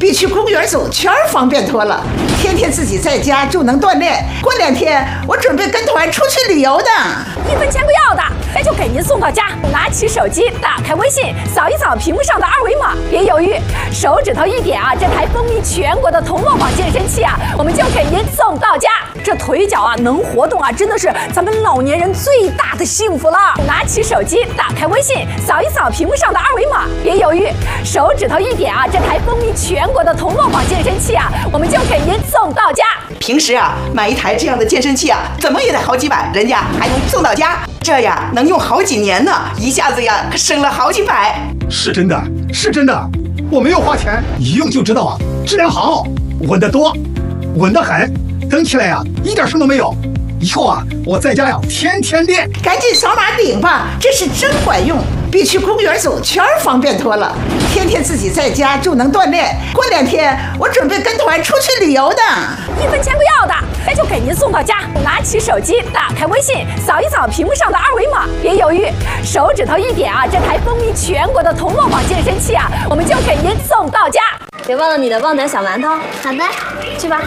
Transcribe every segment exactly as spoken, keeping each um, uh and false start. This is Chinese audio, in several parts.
比去公园走圈方便多了。天天自己在家就能锻炼，过两天我准备跟团出去旅游的。 一分钱不要的，那就给您送到家。拿起手机，打开微信，扫一扫屏幕上的二维码，别犹豫，手指头一点啊，这台风靡全国的童乐坊健身器啊，我们就给您送到家。这腿脚啊能活动啊，真的是咱们老年人最大的幸福了。拿起手机，打开微信，扫一扫屏幕上的二维码，别犹豫，手指头一点啊，这台风靡全国的童乐坊健身器啊，我们就给您送到家。 平时啊，买一台这样的健身器啊，怎么也得好几百，人家还能送到家，这呀能用好几年呢，一下子呀可省了好几百。 是真的，是真的，我没有花钱，一用就知道啊，质量好，稳得多，稳得很，蹬起来呀一点声都没有。以后啊，我在家呀天天练。 赶紧扫码顶吧，这是真管用，比去公园走圈方便多了。天天自己在家就能锻炼，过两天我准备跟团出去旅游的。 一分钱不要的，那就给您送到家。拿起手机，打开微信，扫一扫屏幕上的二维码，别犹豫，手指头一点啊，这台风靡全国的童乐坊健身器啊，我们就给您送到家。 别忘了你的旺仔小馒头。 好的， 去吧。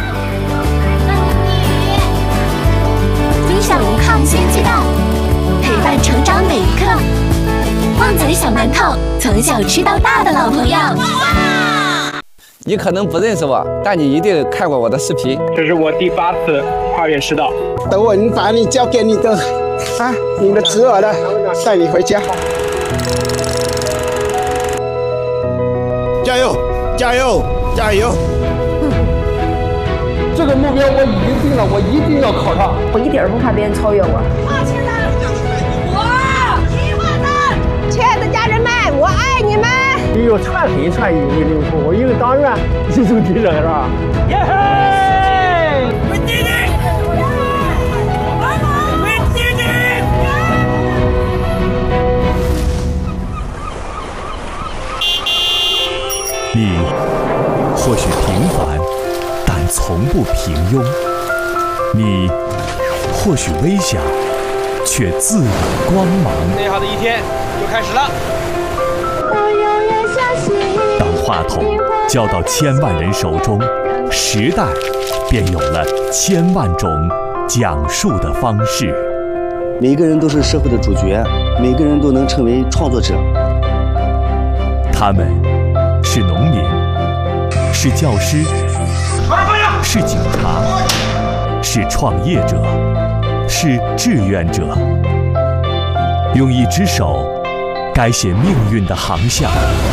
分享抗新鸡蛋，陪伴成长每一刻。旺仔小馒头，从小吃到大的老朋友。 你可能不认识我，但你一定看过我的视频。 这是我第八次跨越赤道。 等我把你交给你的啊，你的侄儿了，带你回家。 加油！加油！加油！ 这个目标我已经定了，我一定要考上。 我一点儿不怕别人超越我。 我亲人，我希望呢。 亲爱的家人们，我爱你们。 一个传黑传一为领袖，我一个党员一种敌人是吧？耶嘿！ 为弟弟，为弟弟。 你或许平凡，但从不平庸；你或许微小，却自有光芒。 美好的一天就开始了。 当话筒交到千万人手中，时代便有了千万种讲述的方式。 每个人都是社会的主角，每个人都能成为创作者。 他们是农民，是教师，是警察，是创业者，是志愿者，用一只手改写命运的航向。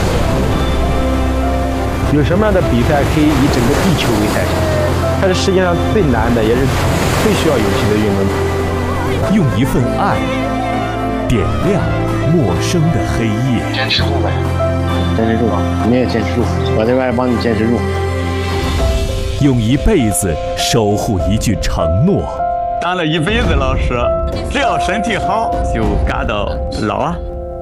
有什么样的比赛可以以整个地球为赛场？它是世界上最难的，也是最需要勇气的运动。 用一份爱点亮陌生的黑夜。 坚持住呗，坚持住啊！你也坚持住，我这边帮你坚持住。 用一辈子守护一句承诺。 当了一辈子老师，只要身体好，就干到老啊。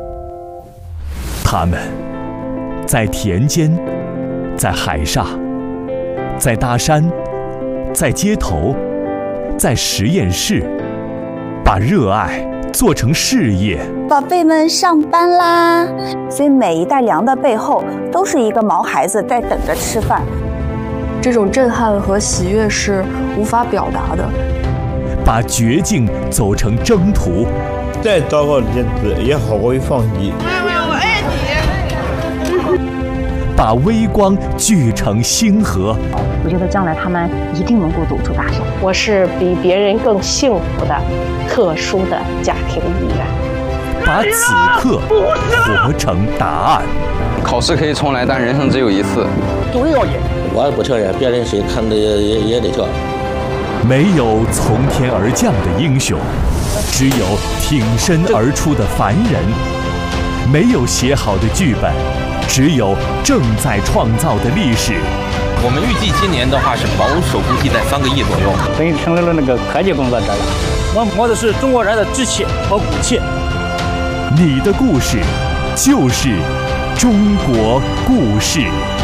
他们在田间，在海上，在大山，在街头，在实验室，把热爱做成事业。 宝贝们上班啦！所以每一袋粮的背后，都是一个毛孩子在等着吃饭。 这种震撼和喜悦是无法表达的。 把绝境走成征途， 再糟糕的日子也好过于放弃。 妈妈，我爱你。把微光聚成星河。 我觉得将来他们一定能够走出大山。 我是比别人更幸福的特殊的家庭一员。 把此刻活成答案。 考试可以重来，但人生只有一次。 总要赢。 我也不承认，别人谁看的也也也得跳。 没有从天而降的英雄，只有挺身而出的凡人；没有写好的剧本，只有正在创造的历史。 我们预计今年的话是保守估计在三个亿左右。 等于成为了那个科技工作者了。 我摸的是中国人的志气和骨气。 你的故事就是中国故事。